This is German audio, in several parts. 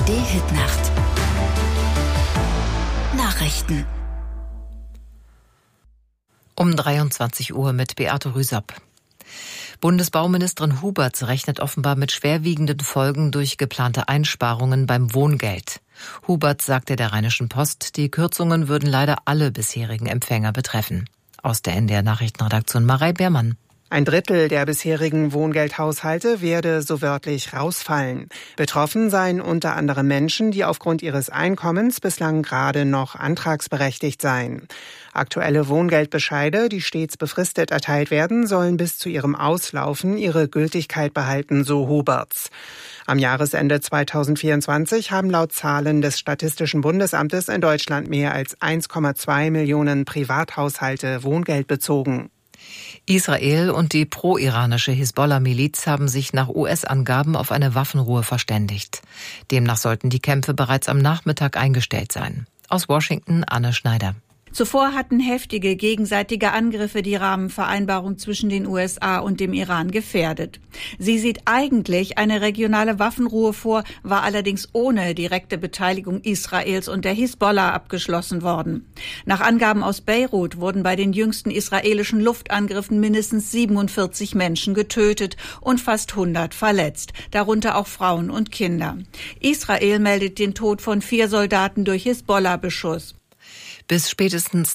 ARD-Hitnacht. Nachrichten. Um 23 Uhr mit Beate Rüsapp. Bundesbauministerin Huberts rechnet offenbar mit schwerwiegenden Folgen durch geplante Einsparungen beim Wohngeld. Huberts sagte der Rheinischen Post, die Kürzungen würden leider alle bisherigen Empfänger betreffen. Aus der NDR Nachrichtenredaktion Marei Beermann. Ein Drittel der bisherigen Wohngeldhaushalte werde so wörtlich rausfallen. Betroffen seien unter anderem Menschen, die aufgrund ihres Einkommens bislang gerade noch antragsberechtigt seien. Aktuelle Wohngeldbescheide, die stets befristet erteilt werden, sollen bis zu ihrem Auslaufen ihre Gültigkeit behalten, so Huberts. Am Jahresende 2024 haben laut Zahlen des Statistischen Bundesamtes in Deutschland mehr als 1,2 Millionen Privathaushalte Wohngeld bezogen. Israel und die pro-iranische Hisbollah-Miliz haben sich nach US-Angaben auf eine Waffenruhe verständigt. Demnach sollten die Kämpfe bereits am Nachmittag eingestellt sein. Aus Washington Anne Schneider. Zuvor hatten heftige gegenseitige Angriffe die Rahmenvereinbarung zwischen den USA und dem Iran gefährdet. Sie sieht eigentlich eine regionale Waffenruhe vor, war allerdings ohne direkte Beteiligung Israels und der Hisbollah abgeschlossen worden. Nach Angaben aus Beirut wurden bei den jüngsten israelischen Luftangriffen mindestens 47 Menschen getötet und fast 100 verletzt, darunter auch Frauen und Kinder. Israel meldet den Tod von 4 Soldaten durch Hisbollah-Beschuss. Bis spätestens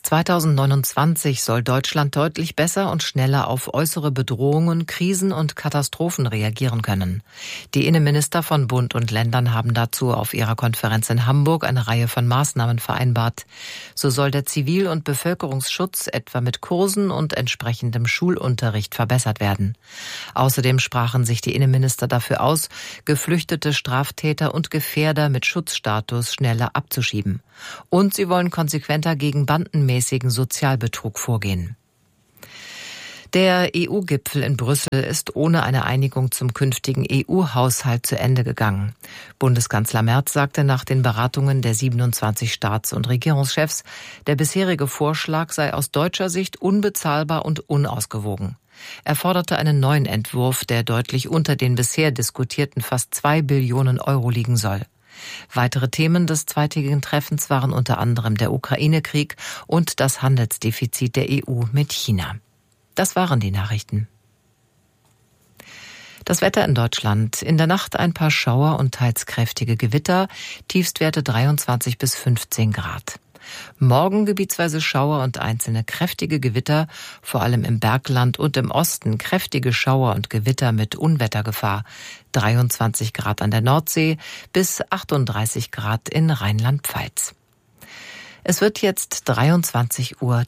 2029 soll Deutschland deutlich besser und schneller auf äußere Bedrohungen, Krisen und Katastrophen reagieren können. Die Innenminister von Bund und Ländern haben dazu auf ihrer Konferenz in Hamburg eine Reihe von Maßnahmen vereinbart. So soll der Zivil- und Bevölkerungsschutz etwa mit Kursen und entsprechendem Schulunterricht verbessert werden. Außerdem sprachen sich die Innenminister dafür aus, geflüchtete Straftäter und Gefährder mit Schutzstatus schneller abzuschieben. Und sie wollen konsequenter gegen bandenmäßigen Sozialbetrug vorgehen. Der EU-Gipfel in Brüssel ist ohne eine Einigung zum künftigen EU-Haushalt zu Ende gegangen. Bundeskanzler Merz sagte nach den Beratungen der 27 Staats- und Regierungschefs, der bisherige Vorschlag sei aus deutscher Sicht unbezahlbar und unausgewogen. Er forderte einen neuen Entwurf, der deutlich unter den bisher diskutierten fast 2 Billionen Euro liegen soll. Weitere Themen des zweitägigen Treffens waren unter anderem der Ukraine-Krieg und das Handelsdefizit der EU mit China. Das waren die Nachrichten. Das Wetter in Deutschland. In der Nacht ein paar Schauer und teils kräftige Gewitter, Tiefstwerte 23 bis 15 Grad. Morgen gebietsweise Schauer und einzelne kräftige Gewitter, vor allem im Bergland und im Osten kräftige Schauer und Gewitter mit Unwettergefahr. 23 Grad an der Nordsee bis 38 Grad in Rheinland-Pfalz. Es wird jetzt 23:03 Uhr.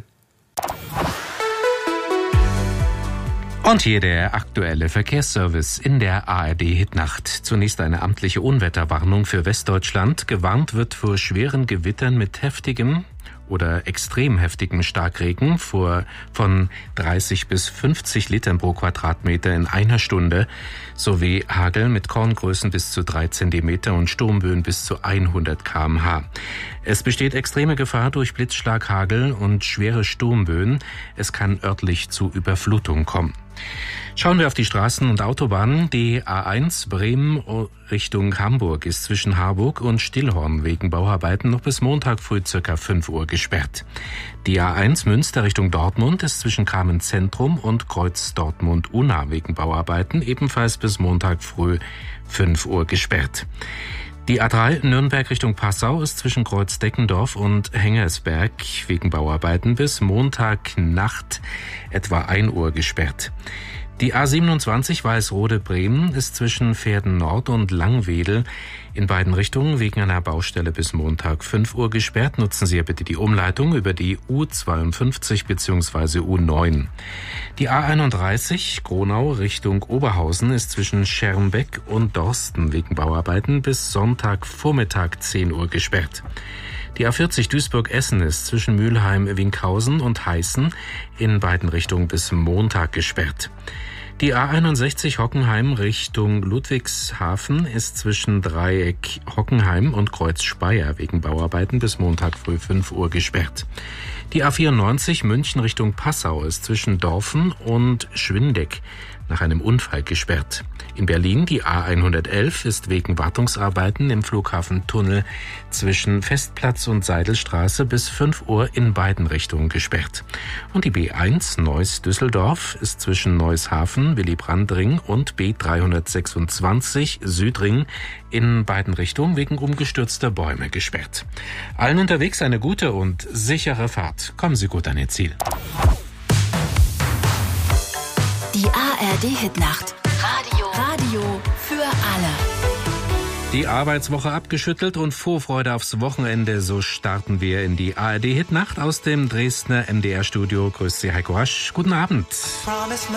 Und hier der aktuelle Verkehrsservice in der ARD-Hitnacht. Zunächst eine amtliche Unwetterwarnung für Westdeutschland. Gewarnt wird vor schweren Gewittern mit heftigem oder extrem heftigem Starkregen von 30 bis 50 Litern pro Quadratmeter in einer Stunde sowie Hagel mit Korngrößen bis zu 3 Zentimeter und Sturmböen bis zu 100 km/h. Es besteht extreme Gefahr durch Blitzschlag, Hagel und schwere Sturmböen. Es kann örtlich zu Überflutung kommen. Schauen wir auf die Straßen und Autobahnen. Die A1 Bremen Richtung Hamburg ist zwischen Harburg und Stillhorn wegen Bauarbeiten noch bis Montag früh ca. 5 Uhr gesperrt. Die A1 Münster Richtung Dortmund ist zwischen Kamen Zentrum und Kreuz Dortmund-Unna wegen Bauarbeiten ebenfalls bis Montag früh 5 Uhr gesperrt. Die A3 Nürnberg Richtung Passau ist zwischen Kreuz Deckendorf und Hengersberg wegen Bauarbeiten bis Montagnacht etwa 1 Uhr gesperrt. Die A27 Weißrode-Bremen ist zwischen Verden Nord und Langwedel in beiden Richtungen wegen einer Baustelle bis Montag 5 Uhr gesperrt. Nutzen Sie bitte die Umleitung über die U52 bzw. U9. Die A31 Gronau Richtung Oberhausen ist zwischen Schermbeck und Dorsten wegen Bauarbeiten bis Sonntagvormittag 10 Uhr gesperrt. Die A40 Duisburg-Essen ist zwischen Mülheim, Winkhausen und Heißen in beiden Richtungen bis Montag gesperrt. Die A61 Hockenheim Richtung Ludwigshafen ist zwischen Dreieck Hockenheim und Kreuz Speyer wegen Bauarbeiten bis Montag früh 5 Uhr gesperrt. Die A94 München Richtung Passau ist zwischen Dorfen und Schwindeck nach einem Unfall gesperrt. In Berlin die A111 ist wegen Wartungsarbeiten im Flughafentunnel zwischen Festplatz und Seidelstraße bis 5 Uhr in beiden Richtungen gesperrt. Und die B1 Neuss-Düsseldorf ist zwischen Neushafen, Willy-Brandt-Ring und B326 Südring in beiden Richtungen wegen umgestürzter Bäume gesperrt. Allen unterwegs eine gute und sichere Fahrt. Kommen Sie gut an Ihr Ziel. Die ARD-Hitnacht. Radio für alle. Die Arbeitswoche abgeschüttelt und Vorfreude aufs Wochenende. So starten wir in die ARD-Hitnacht aus dem Dresdner MDR-Studio. Grüß Sie, Heiko Hasch. Guten Abend.